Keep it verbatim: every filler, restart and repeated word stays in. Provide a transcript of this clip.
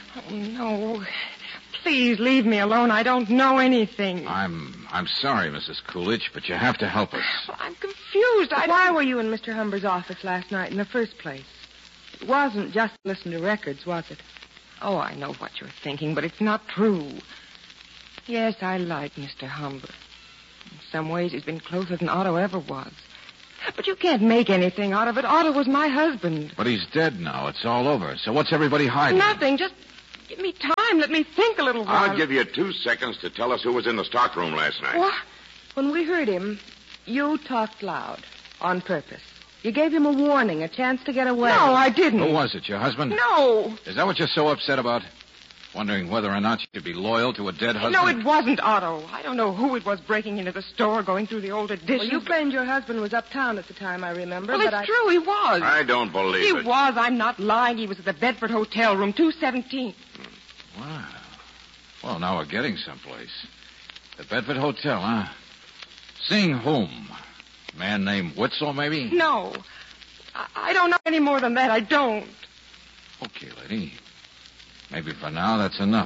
Oh, no. Please leave me alone. I don't know anything. I'm I'm sorry, Missus Coolidge, but you have to help us. Well, I'm confused. I Why don't... were you in Mister Humber's office last night in the first place? It wasn't just to listen to records, was it? Oh, I know what you're thinking, but it's not true. Yes, I like Mister Humber. In some ways, he's been closer than Otto ever was. But you can't make anything out of it. Otto was my husband. But he's dead now. It's all over. So what's everybody hiding? Nothing. Just give me time. Let me think a little while. I'll give you two seconds to tell us who was in the stockroom last night. What? When we heard him, you talked loud, on purpose. You gave him a warning, a chance to get away. No, I didn't. Who was it, your husband? No. Is that what you're so upset about? Wondering whether or not you should be loyal to a dead husband? No, it wasn't Otto. I don't know who it was breaking into the store, going through the old editions. Well, you but... claimed your husband was uptown at the time, I remember. Well, but it's I... true, he was. I don't believe he it. He was. I'm not lying. He was at the Bedford Hotel, room two seventeen. Wow. Well, now we're getting someplace. The Bedford Hotel, huh? Seeing whom? A man named Witzel, maybe? No. I, I don't know any more than that. I don't. Okay, lady. Maybe for now that's enough.